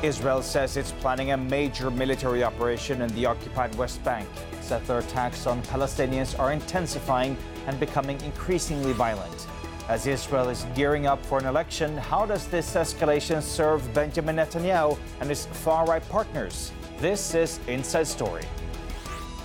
Israel says it's planning a major military operation in the occupied West Bank. Settler attacks on Palestinians are intensifying and becoming increasingly violent. As Israel is gearing up for an election, how does this escalation serve Benjamin Netanyahu and his far-right partners? This is Inside Story.